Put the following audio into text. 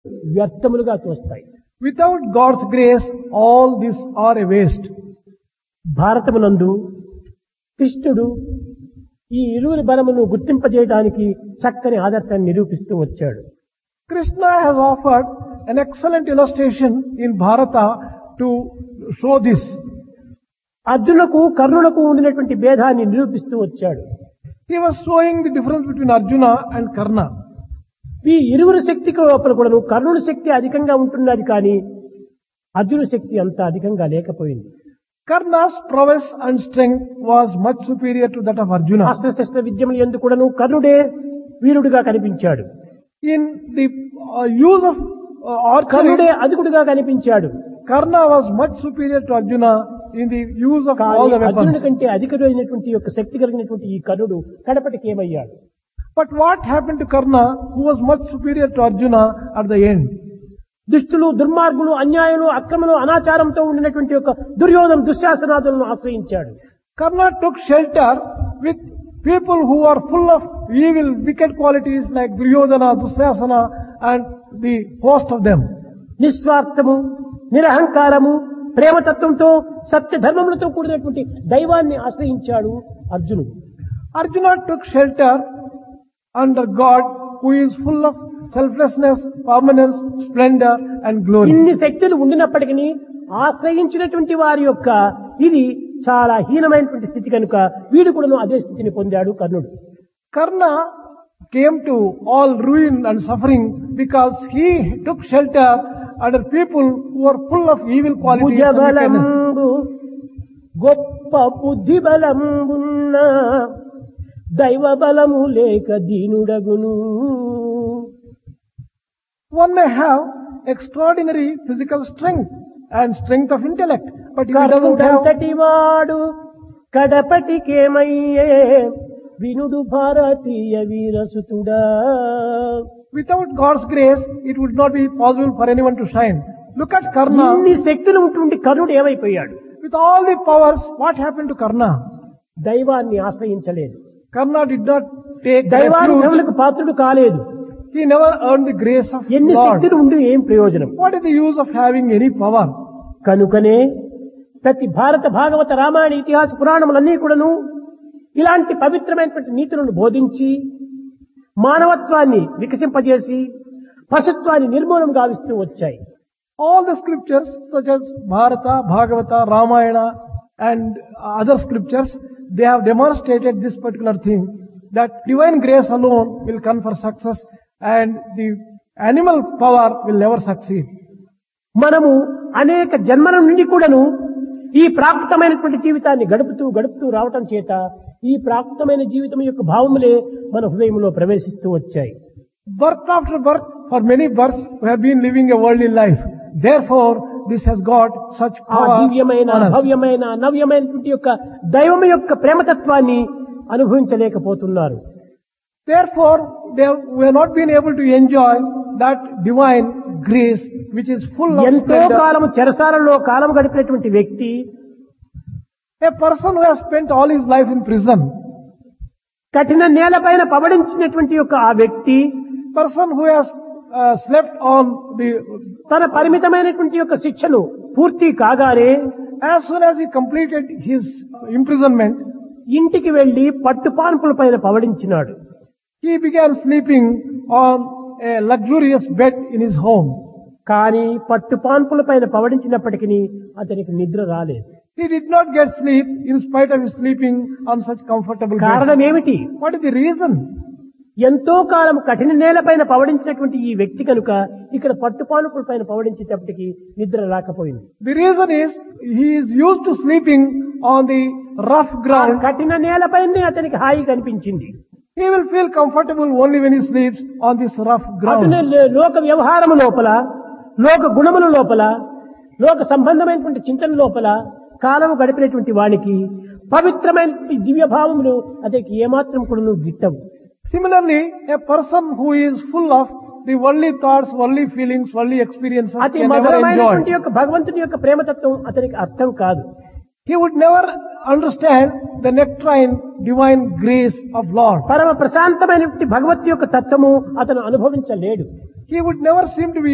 వ్యర్థములుగా తోస్తాయి. Without God's grace, all these are a waste. భారతమునందు కృష్ణుడు ఈ ఇరువురి బలమును గుర్తింపజేయడానికి చక్కని ఆదర్శాన్ని నిరూపిస్తూ వచ్చాడు. Krishna has offered an excellent illustration in Bharata to show this. అర్జునులకు కర్ణులకు ఉండినటువంటి భేదాన్ని నిరూపిస్తూ వచ్చాడు. He was showing the difference between Arjuna and Karna. ఈ ఇరువురు శక్తికి లోపల కూడాను కర్ణుని శక్తి అధికంగా ఉంటున్నది కానీ అర్జునుడి శక్తి అంత అధికంగా లేకపోయింది. Karna's prowess and strength was much superior to that of Arjuna. అస్త్రశస్త్ర విద్యములు యందు కూడాను కర్ణుడే వీరుడుగా కనిపించాడు. In the use of archery, కర్ణుడే అధికుడుగా కనిపించాడు. Karna was much superior to Arjuna in the use of all the అర్జునుడి weapons. కంటే అధికమైనటువంటి యొక్క శక్తి కలిగినటువంటి ఈ కర్ణుడు కడపటికి ఏమయ్యాడు? But what happened to Karna, who was much superior to Arjuna at the end? దుష్టులు, దుర్మార్గులు, అన్యాయులు, అక్రమలు, అనాచారంతో ఉండినటువంటి యొక్క Duryodhana దుశ్శాసనాదులను ఆశ్రయించాడు. Karna took shelter with people who are full of evil, wicked qualities like Duryodhana, Dusyasana and the host of them. నిస్వార్థము, నిరహంకారము, ప్రేమతత్వంతో సత్య ధర్మములతో కూడినటువంటి దైవాన్ని ఆశ్రయించాడు అర్జునుడు. Arjuna took shelter under God, who is full of selflessness, permanence, splendor and glory. ఇన్ని శక్తులు ఉండినప్పటికీ ఆశ్రయించినటువంటి వారి యొక్క ఇది చాలా హీనమైనటువంటి స్థితి కనుక వీడు కూడా అదే స్థితిని పొందాడు కర్ణుడు. Karna came to all ruin and suffering because he took shelter under people who are full of evil qualities and wickedness. భుజబలంబు గొప్ప బుద్ధి బలంబున్న దైవ బలము లేక దీనుడగును. One may have extraordinary physical strength and strength of intellect, but if he doesn't have, కర్ణుడంతటి వాడు కడపటికేమయ్యే వినుడు భారతీయ వీరసుతుడా. without God's grace, it would not be possible for anyone to shine. Look at Karna. ఇన్ని శక్తులు ఉంటుండి కర్ణుడు ఏమైపోయాడు? With all the powers, what happened to Karna? దైవాన్ని ఆశ్రయించలేదు. Karna did not take refuge. దైవానుగ్రహములకు పాత్రుడు కాలేదు. He never earned the grace of ఎన్ని Lord. శక్తులు ఉండి ఏం ప్రయోజనం? What is the use of having any power? కనుకనే ప్రతి భారత భాగవత రామాయణ ఇతిహాస పురాణములన్నీ కూడాను ఇలాంటి పవిత్రమైనటువంటి నీతులను బోధించి మానవత్వాన్ని వికసింపజేసి పశుత్వాన్ని నిర్మూలన గావిస్తూ వచ్చాయి. All the scriptures such as Bharata, Bhagavata, Ramayana and other scriptures, they have demonstrated this particular thing, that divine grace alone will confer success and the animal power will never succeed. మనము అనేక జన్మల నుండి కూడాను ఈ ప్రాకృతమైనటువంటి జీవితాన్ని గడుపుతూ రావటం చేత ఈ ప్రాకృతమైన జీవితం యొక్క భావములే మన హృదయంలో ప్రవేశిస్తూ వచ్చాయి. Birth after birth, for many births, we have been living a worldly life. Therefore, this has got such ఆ power దివ్యమైన on us. భవ్యమైన నవ్యమైనటువంటి యొక్క దైవం యొక్క ప్రేమతత్వాన్ని అనుభవించలేకపోతున్నారు. Therefore, we have not been able to enjoy that divine grace which is full of ఎంతో splendor. కాలము చెరసాలలో కాలం గడిపినటువంటి వ్యక్తి A person who has spent all his life in prison, కఠిన నేలపైన పవడించినటువంటి యొక్క ఆ వ్యక్తి person who has slept on the, తన పరిమితమైనటువంటి యొక్క శిక్షను పూర్తి కాగానే as soon as he completed his imprisonment, ఇంటికి వెళ్లి పట్టుపాన్పుల పైన పవడించినాడు. he began sleeping on a luxurious bed in his home. కానీ పట్టుపాన్పుల పైన పవడించినప్పటికీ అతనికి నిద్ర రాలేదు. He did not get sleep in spite of his sleeping on such comfortable కారణం beds. ఏమిటి? What is the reason? ఎంతో కాలం కఠిన నేలపైన పవడించినటువంటి ఈ వ్యక్తి కనుక ఇక్కడ పట్టుపాన్పుల పైన పవడించేటప్పటికి నిద్ర రాకపోయింది. The reason is he is used to sleeping on the rough ఆ ground. కఠిన నేలపైనే అతనికి హాయి కనిపించింది. He will feel comfortable only when he sleeps on this rough అతని ground. లోక వ్యవహారము లోపల, లోక గుణముల లోపల, లోక సంబంధమైనటువంటి చింతన లోపల కాలము గడిపినటువంటి వానికి పవిత్రమైనటువంటి దివ్య భావములు అతనికి ఏమాత్రం కూడా గిట్టవు. Similarly, a person who is full of the worldly thoughts, worldly feelings, worldly experiences అతి can never మధురమైనటువంటి enjoy. యొక్క భగవంతుని యొక్క ప్రేమతత్వం అతనికి అర్థం కాదు. He would never understand the nectarine divine grace of Lord. పరమ ప్రశాంతమైనటువంటి భగవత్ యొక్క తత్వము అతను అనుభవించలేడు. He would never seem to be